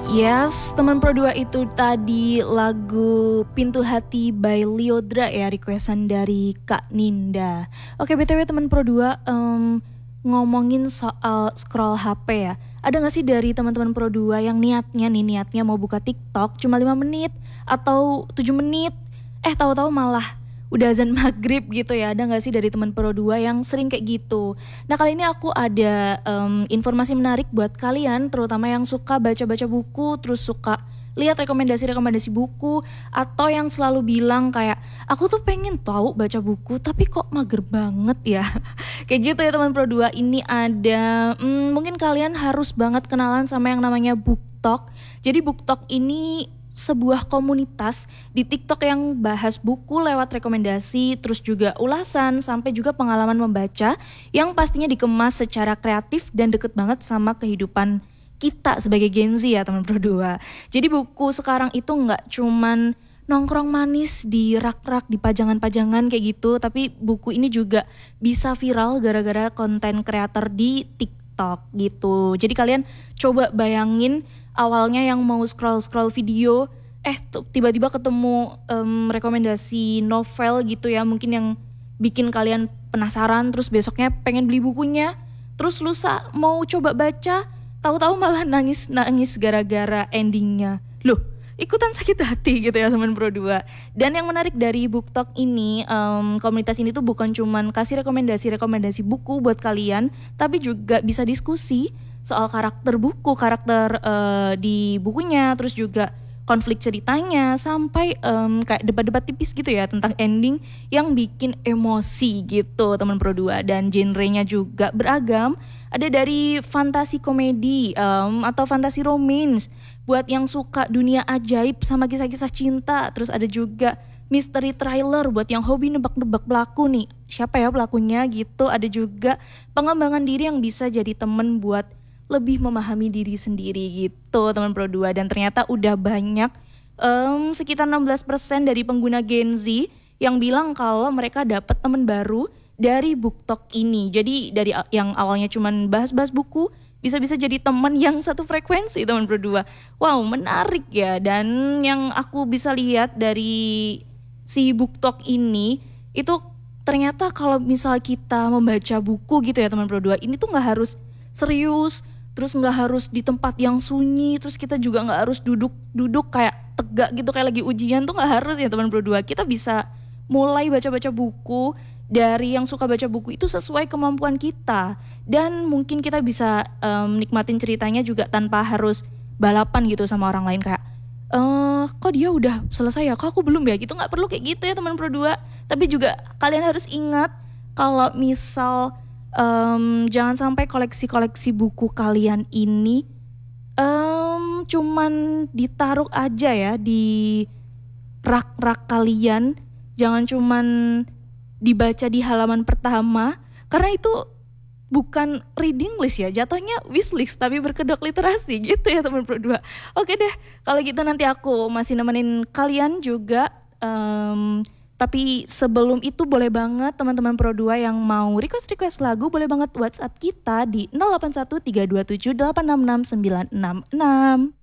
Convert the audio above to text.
Yes, teman Pro 2 itu tadi lagu Pintu Hati by Lyodra ya, requestan dari Kak Ninda. Oke, BTW teman Pro 2, ngomongin soal scroll HP ya. Ada gak sih dari teman-teman Pro 2 yang niatnya mau buka TikTok cuma 5 menit atau 7 menit, tahu-tahu malah udah azan maghrib gitu ya. Ada gak sih dari teman Pro 2 yang sering kayak gitu? Nah, kali ini aku ada informasi menarik buat kalian, terutama yang suka baca-baca buku, terus suka lihat rekomendasi-rekomendasi buku, atau yang selalu bilang kayak, aku tuh pengen tahu baca buku tapi kok mager banget ya. Kayak gitu ya teman Pro 2. Ini ada mungkin kalian harus banget kenalan sama yang namanya BookTok. Jadi BookTok ini sebuah komunitas di TikTok yang bahas buku lewat rekomendasi, terus juga ulasan, sampai juga pengalaman membaca yang pastinya dikemas secara kreatif dan deket banget sama kehidupan kita sebagai Gen Z ya teman Pro 2. Jadi buku sekarang itu nggak cuman nongkrong manis di rak-rak, di pajangan-pajangan kayak gitu, tapi buku ini juga bisa viral gara-gara konten kreator di TikTok gitu. Jadi kalian coba bayangin awalnya yang mau scroll video, tiba-tiba ketemu rekomendasi novel gitu ya, mungkin yang bikin kalian penasaran, terus besoknya pengen beli bukunya, terus lusa mau coba baca, tahu-tahu malah nangis gara-gara endingnya. Loh, ikutan sakit hati gitu ya teman Pro 2. Dan yang menarik dari BookTok ini, komunitas ini tuh bukan cuman kasih rekomendasi buku buat kalian, tapi juga bisa diskusi soal karakter buku, di bukunya, terus juga konflik ceritanya, sampai kayak debat-debat tipis gitu ya tentang ending yang bikin emosi gitu teman Pro 2. Dan genrenya juga beragam, ada dari fantasi komedi atau fantasi romance buat yang suka dunia ajaib sama kisah-kisah cinta, terus ada juga mystery thriller buat yang hobi nebak-nebak pelaku nih, siapa ya pelakunya gitu. Ada juga pengembangan diri yang bisa jadi temen buat lebih memahami diri sendiri gitu teman Pro 2. Dan ternyata udah banyak sekitar 16% dari pengguna Gen Z yang bilang kalau mereka dapat teman baru dari BookTok ini. Jadi dari yang awalnya cuman bahas-bahas buku, bisa-bisa jadi teman yang satu frekuensi teman Pro 2. Wow, menarik ya. Dan yang aku bisa lihat dari si BookTok ini, itu ternyata kalau misal kita membaca buku gitu ya teman Pro 2, ini tuh gak harus serius, terus gak harus di tempat yang sunyi, terus kita juga gak harus duduk kayak tegak gitu kayak lagi ujian, tuh gak harus ya teman Pro 2. Kita bisa mulai baca-baca buku dari yang suka baca buku itu sesuai kemampuan kita, dan mungkin kita bisa nikmatin ceritanya juga tanpa harus balapan gitu sama orang lain kayak kok dia udah selesai ya, kok aku belum ya, gitu. Gak perlu kayak gitu ya teman Pro 2. Tapi juga kalian harus ingat kalau misal jangan sampai koleksi-koleksi buku kalian ini cuman ditaruh aja ya di rak-rak kalian. Jangan cuman dibaca di halaman pertama, karena itu bukan reading list ya, jatuhnya wishlist tapi berkedok literasi gitu ya teman Pro 2. Oke deh, kalau gitu nanti aku masih nemenin kalian juga. Tapi sebelum itu boleh banget teman-teman Pro 2 yang mau request lagu, boleh banget WhatsApp kita di 081327866966.